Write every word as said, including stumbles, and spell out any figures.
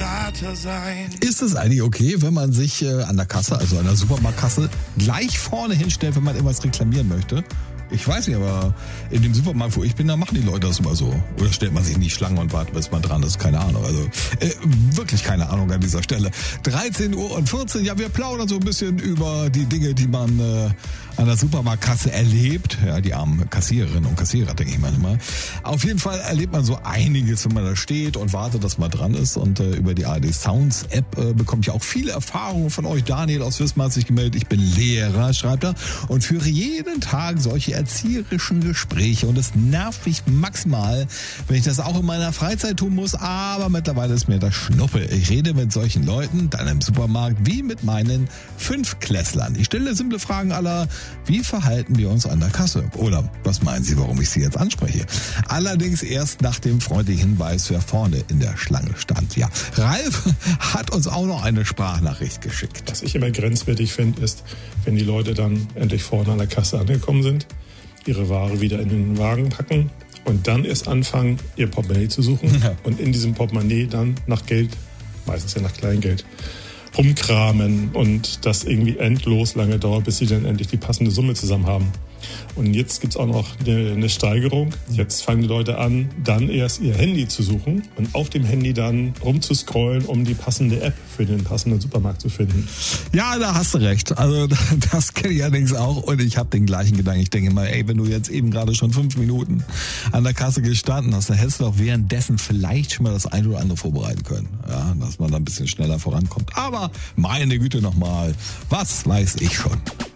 Vater sein. Ist es eigentlich okay, wenn man sich äh, an der Kasse, also an der Supermarktkasse, gleich vorne hinstellt, wenn man irgendwas reklamieren möchte? Ich weiß nicht, aber in dem Supermarkt, wo ich bin, da machen die Leute das immer so. Oder stellt man sich in die Schlange und wartet, bis man dran ist. Keine Ahnung. Also äh, wirklich keine Ahnung an dieser Stelle. dreizehn Uhr und vierzehn, ja, wir plaudern so ein bisschen über die Dinge, die man äh, an der Supermarktkasse erlebt. Ja, die armen Kassiererinnen und Kassierer, denke ich manchmal. Auf jeden Fall erlebt man so einiges, wenn man da steht und wartet, dass man dran ist. Und äh, über die A R D Sounds App äh, bekomme ich auch viele Erfahrungen von euch. Daniel aus Wismar hat sich gemeldet. Ich bin Lehrer, schreibt er, und führe jeden Tag solche erzieherischen Gespräche. Und es nervt mich maximal, wenn ich das auch in meiner Freizeit tun muss. Aber mittlerweile ist mir das Schnuppe. Ich rede mit solchen Leuten dann im Supermarkt wie mit meinen Fünftklässlern. Ich stelle simple Fragen aller: Wie verhalten wir uns an der Kasse? Oder was meinen Sie, warum ich Sie jetzt anspreche? Allerdings erst nach dem freundlichen Hinweis, wer vorne in der Schlange stand. Ja, Ralf hat uns auch noch eine Sprachnachricht geschickt. Was ich immer grenzwertig finde, ist, wenn die Leute dann endlich vorne an der Kasse angekommen sind, ihre Ware wieder in den Wagen packen und dann erst anfangen, ihr Portemonnaie zu suchen ja. und in diesem Portemonnaie dann nach Geld, meistens ja nach Kleingeld, rumkramen und das irgendwie endlos lange dauert, bis sie dann endlich die passende Summe zusammen haben. Und jetzt gibt's auch noch eine, eine Steigerung. Jetzt fangen die Leute an, dann erst ihr Handy zu suchen und auf dem Handy dann rumzuscrollen, um die passende App für den passenden Supermarkt zu finden. Ja, da hast du recht. Also das kenne ich allerdings auch und ich habe den gleichen Gedanken. Ich denke mal, ey, wenn du jetzt eben gerade schon fünf Minuten an der Kasse gestanden hast, dann hättest du auch währenddessen vielleicht schon mal das eine oder andere vorbereiten können. Ja, dass man da ein bisschen schneller vorankommt. Aber meine Güte nochmal, was weiß ich schon.